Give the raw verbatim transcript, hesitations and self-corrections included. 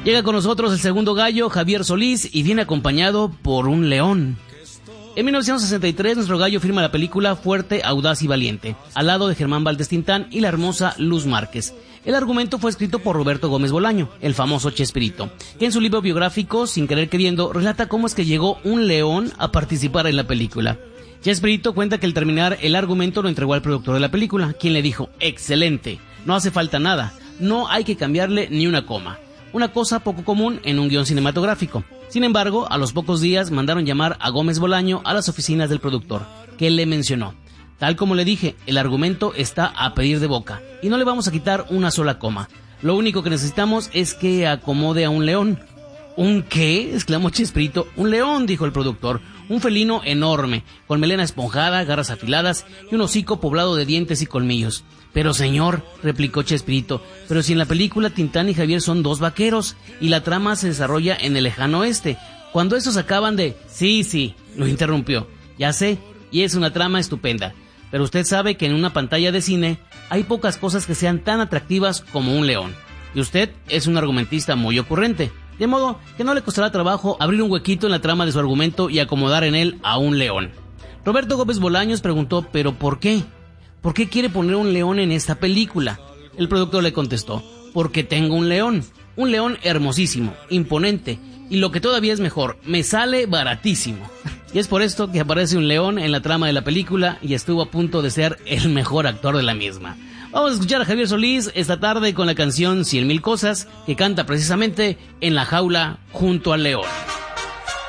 Llega con nosotros el segundo gallo, Javier Solís, y viene acompañado por un león. En mil novecientos sesenta y tres, nuestro gallo firma la película Fuerte, Audaz y Valiente, al lado de Germán Valdés Tintán y la hermosa Luz Márquez. El argumento fue escrito por Roberto Gómez Bolaño, el famoso Chespirito, que en su libro biográfico, Sin Querer Queriendo, relata cómo es que llegó un león a participar en la película. Chespirito cuenta que al terminar el argumento lo entregó al productor de la película, quien le dijo: excelente, no hace falta nada, no hay que cambiarle ni una coma. Una cosa poco común en un guión cinematográfico. Sin embargo, a los pocos días mandaron llamar a Gómez Bolaño a las oficinas del productor, que le mencionó: tal como le dije, el argumento está a pedir de boca, y no le vamos a quitar una sola coma. Lo único que necesitamos es que acomode a un león. ¿Un qué?, exclamó Chespirito. Un león, dijo el productor, un felino enorme, con melena esponjada, garras afiladas y un hocico poblado de dientes y colmillos. Pero señor, replicó Chespirito, pero si en la película Tintán y Javier son dos vaqueros, y la trama se desarrolla en el lejano oeste, cuando estos acaban de... Sí, sí, lo interrumpió, ya sé, y es una trama estupenda, pero usted sabe que en una pantalla de cine hay pocas cosas que sean tan atractivas como un león, y usted es un argumentista muy ocurrente, de modo que no le costará trabajo abrir un huequito en la trama de su argumento y acomodar en él a un león. Roberto Gómez Bolaños preguntó: ¿pero por qué? ¿Por qué quiere poner un león en esta película? El productor le contestó: porque tengo un león, un león hermosísimo, imponente, y lo que todavía es mejor, me sale baratísimo. Y es por esto que aparece un león en la trama de la película y estuvo a punto de ser el mejor actor de la misma. Vamos a escuchar a Javier Solís esta tarde con la canción Cien Mil Cosas, que canta precisamente en la jaula junto al león.